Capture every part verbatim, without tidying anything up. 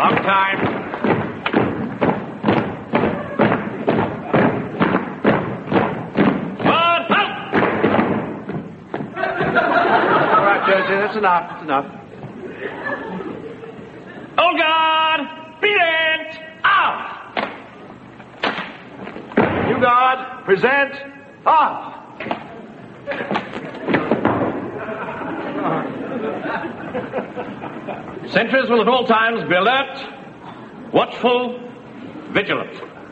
Long time. That's enough, that's enough. Old guard, present, out! New guard, present, out! Sentries will at all times be alert, watchful, vigilant.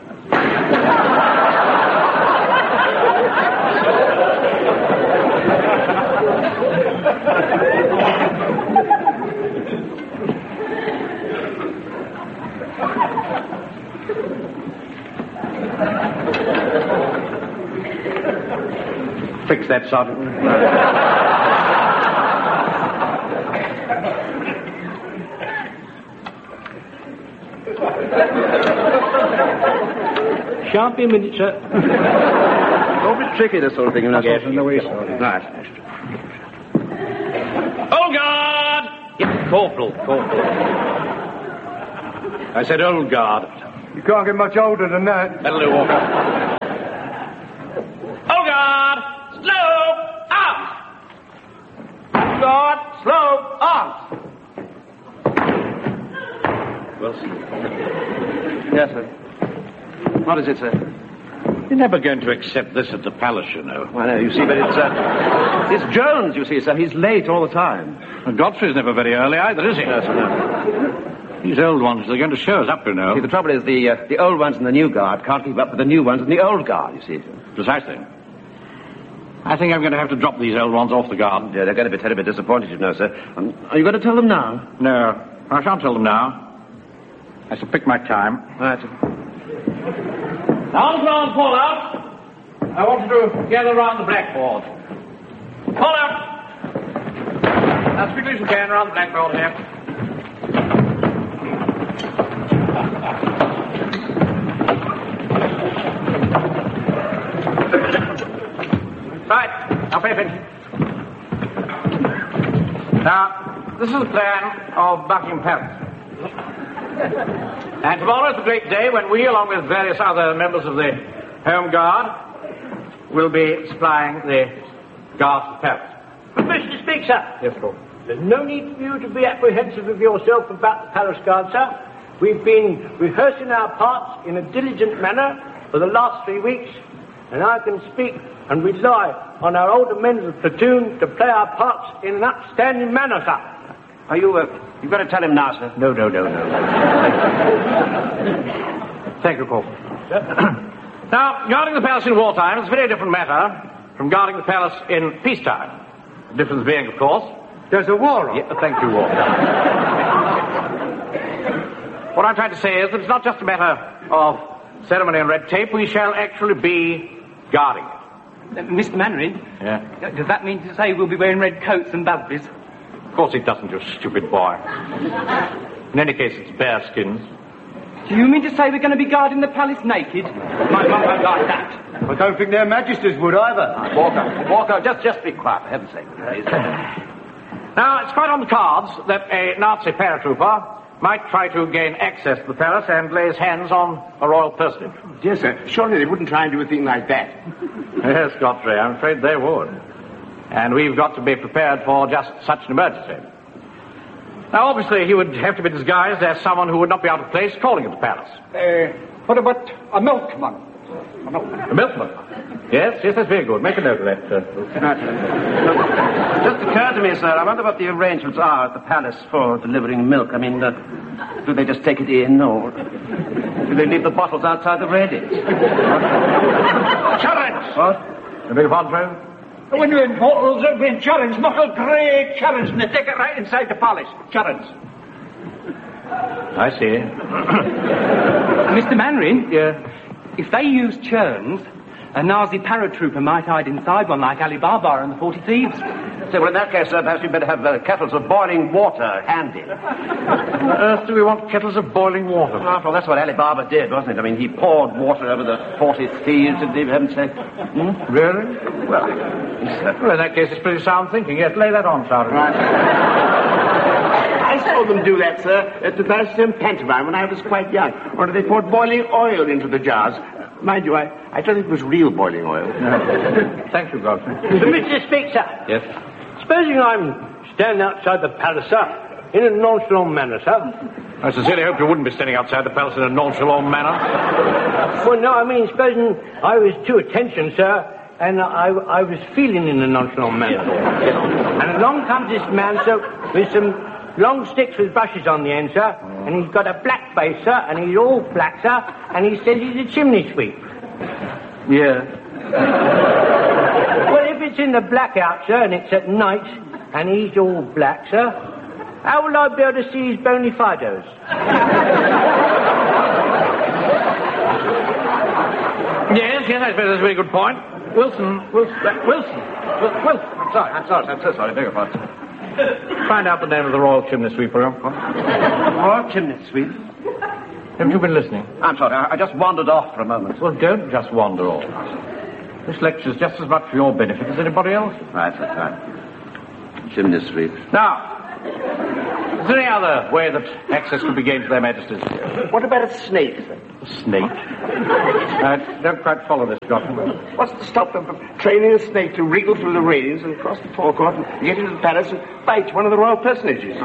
Fix that, Sergeant. Shan't be a minute, sir. Don't be tricky, this sort of thing. Yes, in the way, sir. Right. Old guard! Yes, corporal, corporal. I said old guard. You can't get much older than that. That'll do, Walker. Old guard! Slow! Up! Guard, slow, on! Wilson. Yes, sir. What is it, sir? You're never going to accept this at the palace, you know. Well, no, you see, but it's, uh, it's Jones, you see, sir. He's late all the time. And Godfrey's never very early either, is he? Yes, sir, no. These old ones, they're going to show us up, you know. See, the trouble is the, uh, the old ones in the new guard can't keep up with the new ones in the old guard, you see. Precisely. I think I'm going to have to drop these old ones off the guard. Yeah, they're going to be terribly disappointed, you know, sir. Um, are you going to tell them now? No, I shan't tell them now. I shall pick my time. Right. Now, on, Paul out. I want you to gather round the blackboard. Paul out. As quickly as you can round the blackboard here. Right, now pay attention. Now, this is the plan of Buckingham Palace. And tomorrow is a great day when we, along with various other members of the Home Guard, will be supplying the guard to the palace. But Mister Speaker, Yes, Lord. there's no need for you to be apprehensive of yourself about the palace guard, sir. We've been rehearsing our parts in a diligent manner for the last three weeks, and I can speak and rely on our older men of the platoon to play our parts in an upstanding manner, sir. Are you, uh, you've got to tell him now, sir. No, no, no, no. Thank you, Corporal. Now, guarding the palace in wartime is a very different matter from guarding the palace in peacetime. The difference being, of course... There's a war on. Yeah, thank you, Walker. What I'm trying to say is that it's not just a matter of ceremony and red tape. We shall actually be guarding it. Uh, Mister Mannering? Yeah? Does that mean to say we'll be wearing red coats and busbies? Of course it doesn't, you stupid boy. In any case, it's bear skins. Do you mean to say we're going to be guarding the palace naked? My mum won't like that. I don't think their majesties would either. Walker, Walker, just, just be quiet, for heaven's sake. Please. Now, it's quite on the cards that a Nazi paratrooper might try to gain access to the palace and lay his hands on a royal personage. Yes, sir. Surely they wouldn't try and do a thing like that. Yes, Godfrey, I'm afraid they would. And we've got to be prepared for just such an emergency. Now, obviously, he would have to be disguised as someone who would not be out of place calling at the palace. Uh, what about a milkman? A milkman. A milkman? Yes, yes, that's very good. Make a note of that. Uh, Just occurred to me, sir, I wonder what the arrangements are at the palace for delivering milk. I mean, uh, do they just take it in, or do they leave the bottles outside the readies? Challenge! What? I beg your pardon, sir? When you're in bottles, there'll be challenge, muckle great challenge, and they take it right inside the palace. Challenge. I see. Mister Mannering? Yeah. If they use churns, a Nazi paratrooper might hide inside one like Ali Baba and the Forty Thieves. So, well, in that case, sir, perhaps you'd better have uh, kettles of boiling water handy. What on earth do we want kettles of boiling water? After all, that's what Ali Baba did, wasn't it? I mean, he poured water over the Forty Thieves, didn't he, for heaven's sake? Hmm? Really? Well, Well, in that case, it's pretty sound thinking. Yes, lay that on, Sergeant. I saw them do that, sir, at the Barristan pantomime when I was quite young. Or they poured boiling oil into the jars. Mind you, I, I don't think it was real boiling oil. No. Thank you, Godfrey. Mister Speaker. Yes? Supposing I'm standing outside the palace, sir, in a nonchalant manner, sir. I sincerely hope you wouldn't be standing outside the palace in a nonchalant manner. Well, no, I mean, supposing I was to attention, sir, and I, I was feeling in a nonchalant manner. And along comes this man, sir, with some long sticks with brushes on the end, sir, and he's got a black face, sir, and he's all black, sir, and he says he's a chimney sweep. Yeah. Well, if it's in the blackout, sir, and it's at night, and he's all black, sir, how will I be able to see his bona fides? Yes, yes, I suppose that's a very good point. Wilson, Wilson, uh, Wilson, Wil- Wilson. I'm sorry, I'm sorry, I'm so sorry. I beg your pardon. Find out the name of the Royal Chimney Sweeper. Royal Chimney Sweep? Haven't you been listening? I'm sorry, I, I just wandered off for a moment. Well, don't just wander off. This lecture's just as much for your benefit as anybody else. Right, that's right. Chimney Sweep. Now, is there any other way that access could be gained to their majesties? What about a snake, sir? A snake? I don't quite follow this, Godfrey. What's to stop them from training a snake to wriggle through the railings and across the forecourt and get into the palace and bite one of the royal personages?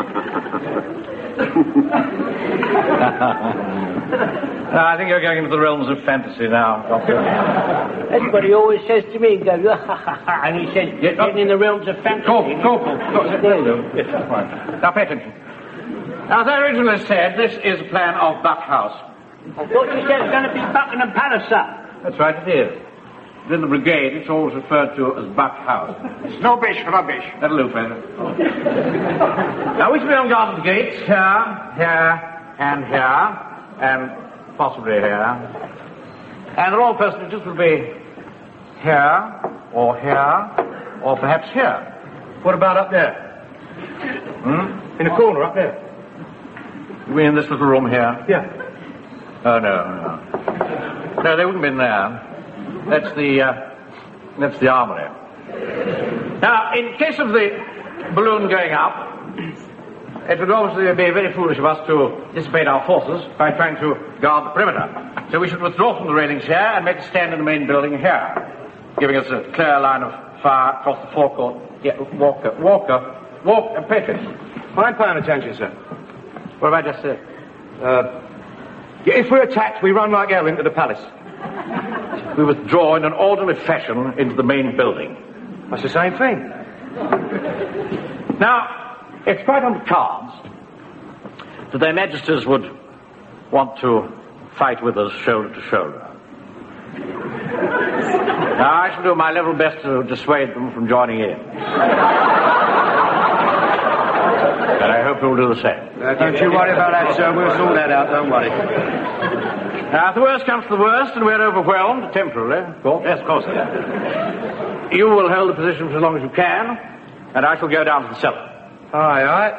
No, I think you're going into the realms of fantasy now, Doctor. That's what he always says to me. He goes, and he says, Yeah, getting in the realms of fantasy. Corporal, Corporal. There you go. Yes, that's right. Now, pay attention. Now, as I originally said, this is a plan of Buck House. I thought you said it's going to be Buckingham Palace, sir. That's right, it is. In the brigade, it's always referred to as Buck House. Snobbish, rubbish. That'll do, Fraser. Now, we shall be on guard at the gates, here, here, and here, and possibly here. And the royal personages will be here, or here, or perhaps here. What about up there? Hmm? In the corner up there? You mean in this little room here? Yeah. Oh, no, no. No, they wouldn't be in there. That's the, uh, that's the armory. Now, in case of the balloon going up, it would obviously be very foolish of us to dissipate our forces by trying to guard the perimeter. So we should withdraw from the railings here and make a stand in the main building here, giving us a clear line of fire across the forecourt. Yeah, Walker, Walker, Walker, Patrick. I'm paying attention, sir. What have I just said? Uh, if we're attacked, we run like hell into the palace. We withdraw in an orderly fashion into the main building. That's the same thing. Now, it's quite on the cards that their majesties would want to fight with us shoulder to shoulder. Now, I shall do my level best to dissuade them from joining in. And I hope you'll do the same. Uh, don't you worry about that, sir. We'll sort that out. Don't worry. Now, if the worst comes to the worst and we're overwhelmed, temporarily, of course. Yes, of course. You will hold the position for as long as you can, and I shall go down to the cellar. Aye, aye.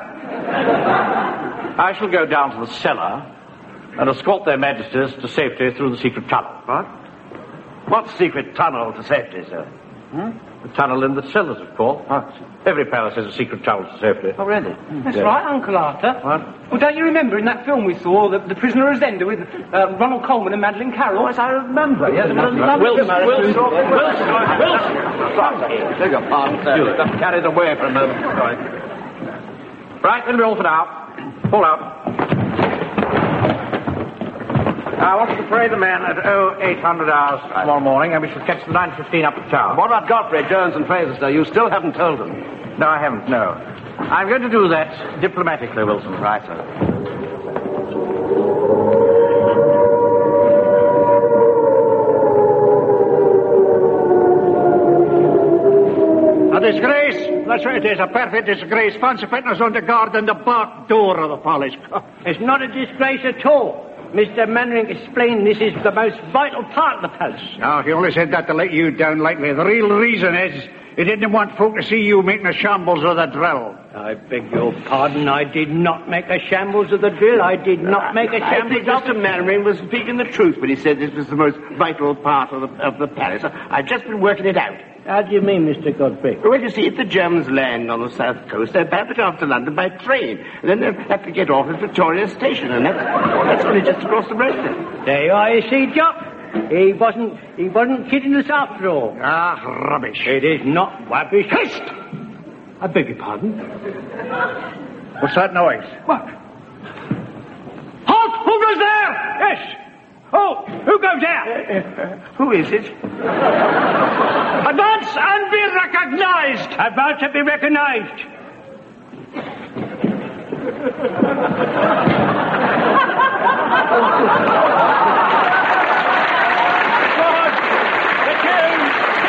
I shall go down to the cellar and escort their majesties to safety through the secret tunnel. What? What secret tunnel to safety, sir? Hmm? The tunnel in the cellars, of course. What? Every palace has a secret tunnel to safety. Oh, really? That's Yeah. right, Uncle Arthur. What? Well, don't you remember in that film we saw, The, the Prisoner of Zenda, with uh, Ronald Coleman and Madeline Carroll? Yes, I remember. Yes, Wilson, Wilson, Wilson, Wilson. Beg your pardon, sir. Got carried away for a moment. Sorry. Right, then we're all for now. Pull out. I want to pray the men at oh eight hundred hours tomorrow morning, and we shall catch the nine fifteen up the tower. What about Godfrey, Jones, and Fraser, sir? You still haven't told them. No, I haven't, no. I'm going to do that diplomatically, Wilson. Right, sir. A disgrace. That's what it is, a perfect disgrace. Fancy putting us under guard in the back door of the palace. It's not a disgrace at all. Mister Mannering explained this is the most vital part of the palace. No, he only said that to let you down lightly. The real reason is he didn't want folk to see you making a shambles of the drill. I beg your pardon, I did not make a shambles of the drill. I did not make a I shambles think of Mister Mainwaring was speaking the truth when he said this was the most vital part of the, of the palace. I've just been working it out. How do you mean, Mister Godfrey? Well, you see, if the Germans land on the south coast, they're bound to go off to London by train. And then they'll have to get off at Victoria Station, and that's, that's only just across the road then. There you are, you see, Jock. He wasn't, he wasn't kidding us after all. Ah, rubbish. It is not rubbish. Haste! I beg your pardon? What's that noise? What? Halt! Who goes there? Yes! Oh, who goes there? Who is it? Advance and be recognized! Advance and be recognized. God, the tune,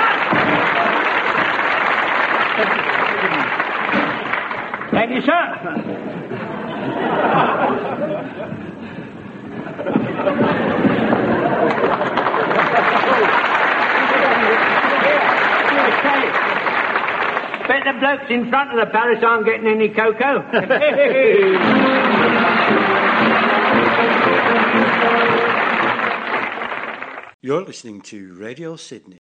stop! Thank you, sir. Bet the blokes in front of the palace aren't getting any cocoa. You're listening to Radio Sydney.